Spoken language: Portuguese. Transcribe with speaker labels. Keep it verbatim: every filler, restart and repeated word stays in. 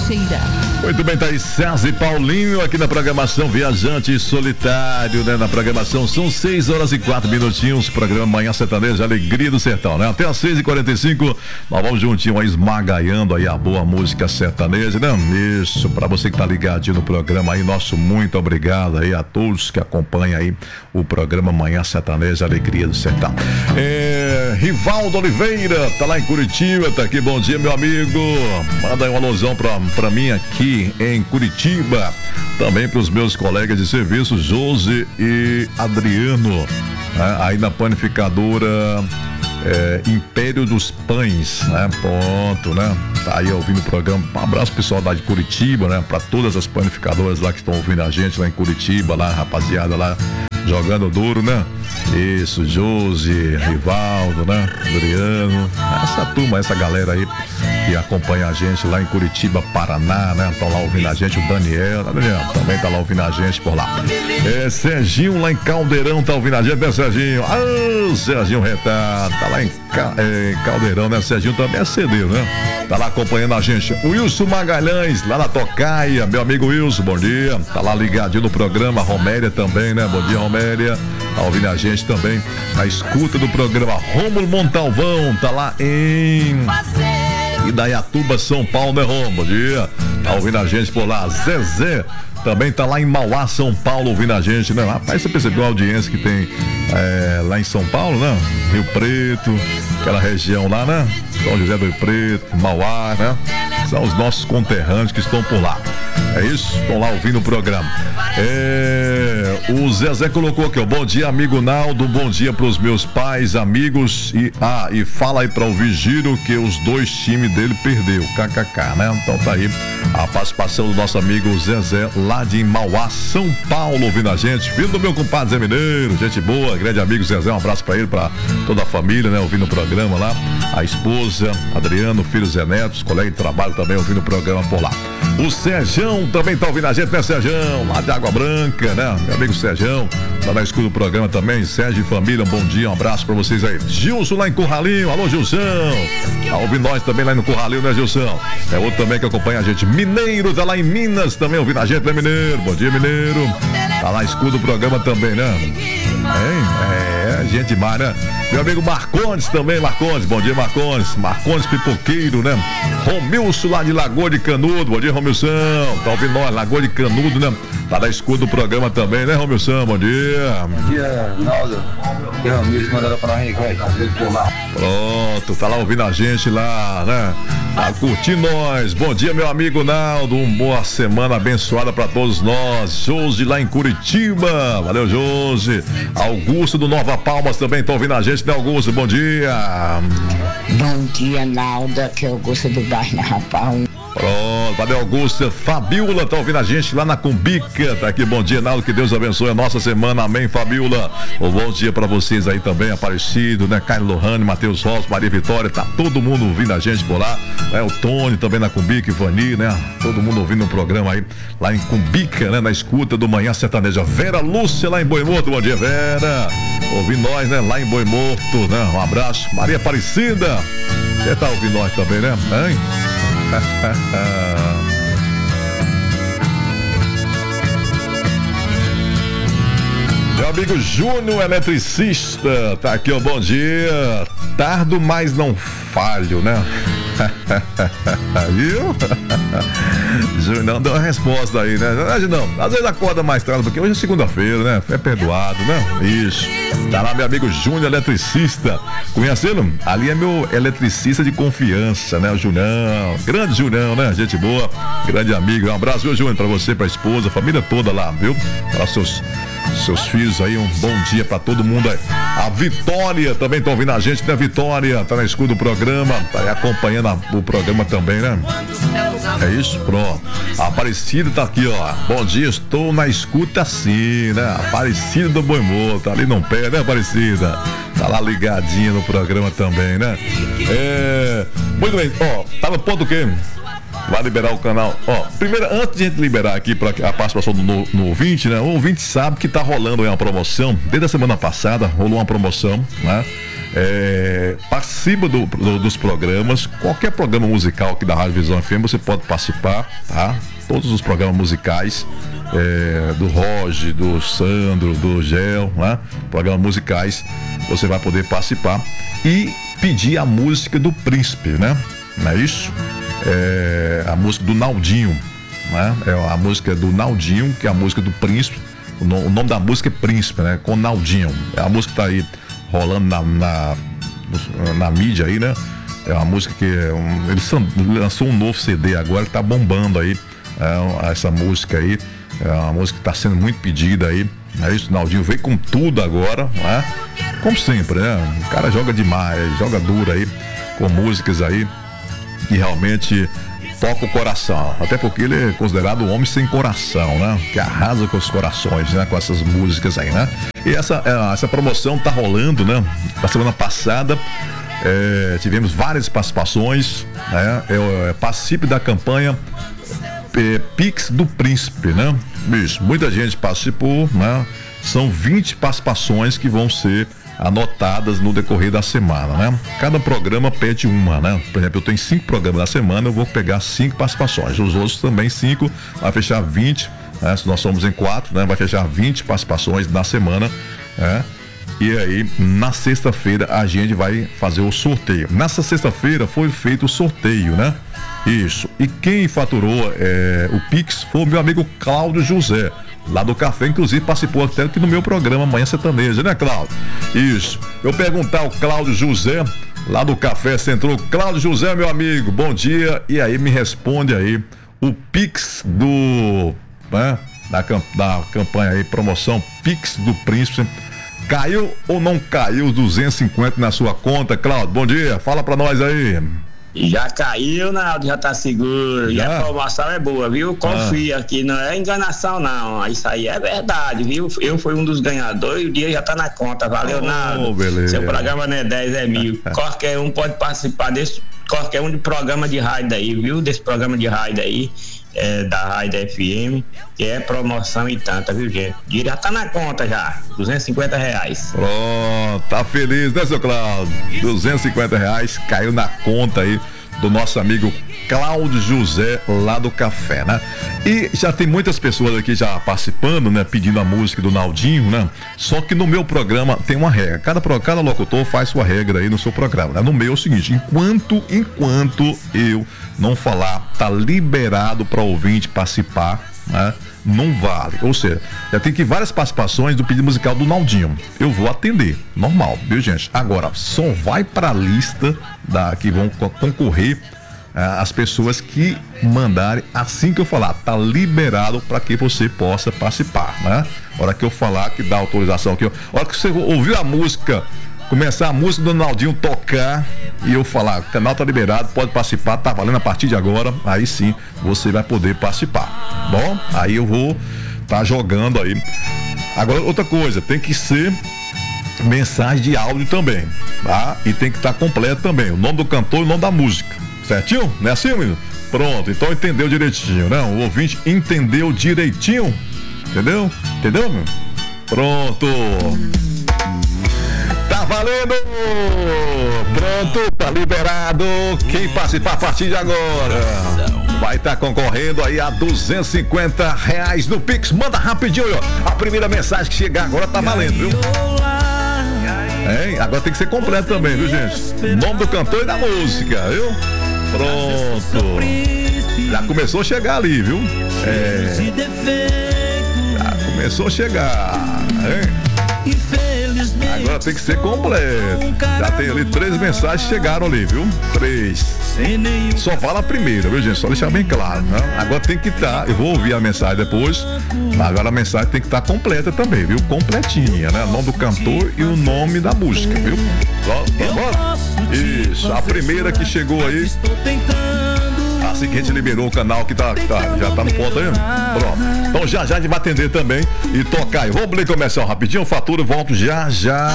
Speaker 1: Teixeira.
Speaker 2: Muito bem, tá aí César e Paulinho aqui na programação Viajante Solitário, né? Na programação são seis horas e quatro minutinhos, programa Manhã Sertaneja, Alegria do Sertão, né? Até às seis e quarenta e cinco, nós vamos juntinho aí esmagaiando aí a boa música sertaneja, né? Isso, pra você que tá ligadinho no programa aí, nosso muito obrigado aí a todos que acompanham aí o programa Manhã Sertaneja, Alegria do Sertão. É, Rivaldo Oliveira, tá lá em Curitiba, tá aqui, bom dia, meu amigo. Manda aí uma alusão pra, pra mim aqui em Curitiba, também para os meus colegas de serviço, Josi e Adriano, né? Aí na panificadora é, Império dos Pães, né? Ponto, né? Tá aí ouvindo o programa. Um abraço pessoal da de Curitiba, né? Para todas as panificadoras lá que estão ouvindo a gente lá em Curitiba, lá, rapaziada lá jogando duro, né? Isso, Josi, Rivaldo, né? Adriano, essa turma, essa galera aí que acompanha a gente lá em Curitiba, Paraná, né? Estão lá ouvindo a gente, o Daniel, Daniel também tá lá ouvindo a gente por lá. É, Serginho lá em Caldeirão tá ouvindo a gente, né, Serginho? Ah, Serginho Retado, tá lá em, Ca... é, em Caldeirão, né? Serginho também é cedeiro, né? Tá lá acompanhando a gente. O Wilson Magalhães, lá na Tocaia, meu amigo Wilson, bom dia. Tá lá ligadinho no programa, Roméria também, né? Bom dia, Roméria. Tá ouvindo a gente também na escuta do programa. Rômulo Montalvão, tá lá em Indaiatuba, São Paulo, né, Rômulo? Bom dia. Tá ouvindo a gente por lá. Zezé também tá lá em Mauá, São Paulo, ouvindo a gente, né? Rapaz, você percebeu a audiência que tem é, lá em São Paulo, né? Rio Preto, aquela região lá, né? São José do Rio Preto, Mauá, né? São os nossos conterrâneos que estão por lá. É isso? Estão lá ouvindo o programa. É, o Zezé colocou aqui, ó. Bom dia, amigo Naldo. Bom dia pros meus pais, amigos. E, ah, e fala aí pra o Vigiro que os dois times dele perdeu. K K K, né? Então tá aí a participação do nosso amigo Zezé, lá de Mauá, São Paulo, ouvindo a gente. Filho do meu compadre Zé Mineiro, gente boa, grande amigo Zezé. Um abraço pra ele, pra toda a família, né? Ouvindo o programa lá. A esposa, Adriano, filho Zé Neto, os colegas de trabalho também ouvindo o programa por lá. O Serjão também tá ouvindo a gente, né, Serjão? Lá de Água Branca, né? Meu amigo Serjão, tá na escuta do programa também. Sérgio e família, um bom dia, um abraço pra vocês aí. Gilson lá em Curralinho, alô Gilson. Tá ouvindo nós também lá no Curralinho, né, Gilson? É outro também que acompanha a gente. Mineiro, tá lá em Minas também ouvindo a gente, né, Mineiro? Bom dia, Mineiro. Tá lá, escuta o programa também, né? É, é, gente demais, né? Meu amigo Marcondes também, Marcondes, bom dia, Marcondes. Marcondes Pipoqueiro, né? Romilson lá de Lagoa de Canudo, bom dia, Romilson. Tá ouvindo nós, Lagoa de Canudo, né? Tá na escuta do programa também, né, Romilson? Bom dia.
Speaker 3: Bom dia, Naldo. E Romilson mandaram pra mim, vai.
Speaker 2: Pronto, tá lá ouvindo a gente lá, né? Tá curtindo nós. Bom dia, meu amigo Naldo. Uma boa semana abençoada pra todos nós. Josi lá em Curitiba. Valeu, Josi. Augusto do Nova Palmas também tá ouvindo a gente, né, Augusto? Bom dia.
Speaker 4: Bom dia, Naldo. Aqui é Augusto do bairro Nova Palmas.
Speaker 2: Pronto, valeu, Augusta. Fabiola tá ouvindo a gente lá na Cumbica. Tá aqui, bom dia, Naldo, que Deus abençoe a nossa semana, amém, Fabiola. Um bom dia pra vocês aí também, Aparecido, né, Caio Lohane, Matheus Ross, Maria Vitória, tá todo mundo ouvindo a gente por lá, né, o Tony também na Cumbica, Ivani, né, todo mundo ouvindo o programa aí, lá em Cumbica, né, na escuta do Manhã Sertaneja. Vera Lúcia lá em Boi Morto, bom dia, Vera, ouvindo nós, né, lá em Boi Morto, né, um abraço. Maria Aparecida, você tá ouvindo nós também, né, hein? Meu amigo Júnior, eletricista, tá aqui, ó, bom dia. Tardo, mas não falho, né? Viu? Júnior não deu uma resposta aí, né? Não, às vezes acorda mais tarde, porque hoje é segunda-feira, né? É perdoado, né? Isso. Tá lá meu amigo Júnior, eletricista. Conhecendo? Ali é meu eletricista de confiança, né? O Junão. Grande Junão, né? Gente boa. Grande amigo. Um abraço, viu, Júnior? Pra você, pra esposa, família toda lá, viu? Para seus, seus filhos aí, um bom dia pra todo mundo aí. A Vitória também tá ouvindo a gente, né? Vitória, tá na escuta do programa, tá aí acompanhando a, o programa também, né? É isso, pronto. A Aparecida tá aqui, ó. Bom dia, estou na escuta sim, né? Aparecida do Boi Morto, ali não pé, né, Aparecida? Tá lá ligadinha no programa também, né? É. Muito bem, ó, tá no ponto o quê? Vai liberar o canal. Ó, primeiro, antes de a gente liberar aqui para a participação do no, no ouvinte, né? O ouvinte sabe que tá rolando aí uma promoção. Desde a semana passada rolou uma promoção, né? É, participa do, do, dos programas, qualquer programa musical aqui da Rádio Visão F M, você pode participar, tá? Todos os programas musicais, é, do Roger, do Sandro, do Gel, né? Programas musicais, você vai poder participar e pedir a música do Príncipe, né? Não é isso? É, a música do Naldinho, né? É a música do Naldinho, que é a música do Príncipe. O, no, o nome da música é Príncipe, né? Com Naldinho. A música tá aí rolando na, na, na mídia aí, né? É uma música que um, ele lançou um novo C D agora que tá bombando aí, é, essa música aí, é uma música que tá sendo muito pedida aí, é isso, o Naldinho veio com tudo agora, né? Como sempre, né? O cara joga demais, joga duro aí, com músicas aí que realmente toca o coração, até porque ele é considerado um homem sem coração, né? Que arrasa com os corações, né? Com essas músicas aí, né? E essa, essa promoção tá rolando, né? Na semana passada, é, tivemos várias participações, né? É, é, participe da campanha é, Pix do Príncipe, né? Isso, muita gente participou, né? São vinte participações que vão ser anotadas no decorrer da semana, né? Cada programa pede uma, né? Por exemplo, eu tenho cinco programas na semana, eu vou pegar cinco participações. Os outros também cinco, vai fechar vinte, né? Se nós somos em quatro, né? Vai fechar vinte participações na semana, né? E aí, na sexta-feira, a gente vai fazer o sorteio. Nessa sexta-feira foi feito o sorteio, né? Isso. E quem faturou é, o Pix foi o meu amigo Cláudio José, lá do Café, inclusive participou até aqui no meu programa Manhã Sertaneja, né, Cláudio? Isso. Eu perguntar ao Cláudio José, lá do Café Central. Cláudio José, meu amigo, bom dia. E aí me responde aí, o Pix do, né, da, da campanha aí, promoção Pix do Príncipe, caiu ou não caiu os duzentos e cinquenta na sua conta, Cláudio? Bom dia, fala pra nós aí.
Speaker 1: Já caiu, Naldo, já tá seguro. Já? E a informação é boa, viu? Confia ah. que não é enganação, não. Isso aí é verdade, viu? Eu fui um dos ganhadores e o dia já tá na conta. Valeu, oh, Naldo.
Speaker 2: Beleza.
Speaker 1: Seu programa não é dez, é mil. Qualquer um pode participar desse, qualquer um de programa de rádio aí, viu? Desse programa de rádio aí, é, da Rádio F M, que é promoção e tanta, viu, gente? O dia já tá na conta já. duzentos e cinquenta reais.
Speaker 2: Pronto, tá feliz, né, seu Cláudio? duzentos e cinquenta reais caiu na conta aí do nosso amigo Cláudio José, lá do Café, né? E já tem muitas pessoas aqui já participando, né? Pedindo a música do Naldinho, né? Só que no meu programa tem uma regra. Cada, cada locutor faz sua regra aí no seu programa, né? No meu é o seguinte, enquanto, enquanto eu não falar, tá liberado para ouvinte participar, né? Não vale, ou seja, já tem que várias participações do pedido musical do Naldinho. Eu vou atender, normal, viu, gente? Agora, só vai para a lista da, que vão concorrer uh, as pessoas que mandarem assim que eu falar, tá liberado para que você possa participar, né? A hora que eu falar, que dá autorização aqui, a hora que você ouviu a música, começar a música do Naldinho tocar e eu falar, o canal tá liberado, pode participar, tá valendo a partir de agora, aí sim você vai poder participar. Bom, aí eu vou tá jogando aí. Agora, outra coisa, tem que ser mensagem de áudio também, tá? E tem que estar tá completo também, o nome do cantor e o nome da música, certinho? Não é assim, menino? Pronto, então entendeu direitinho, né? O ouvinte entendeu direitinho, entendeu? Entendeu, meu? Pronto. Tá valendo! Pronto, tá liberado. Quem participar a partir de agora vai estar tá concorrendo aí a duzentos e cinquenta reais no Pix. Manda rapidinho, ó. A primeira mensagem que chegar agora tá valendo, viu? É, agora tem que ser completo também, viu, gente? Nome do cantor e da música, viu? Pronto. Já começou a chegar ali, viu? É. Já começou a chegar, hein? Agora tem que ser completo. Já tem ali três mensagens que chegaram ali, viu? Três. Só fala a primeira, viu, gente? Só deixar bem claro, né? Agora tem que estar, tá, eu vou ouvir a mensagem depois, mas agora a mensagem tem que estar tá completa também, viu? Completinha, né? O nome do cantor e o nome da música, viu? Bora? Isso, a primeira que chegou aí. Assim que a gente liberou o canal que tá, tá, já tá no ponto aí. Pronto. Então já já a gente vai atender também e tocar aí. Vamos ler comercial rapidinho, fatura, volto já já.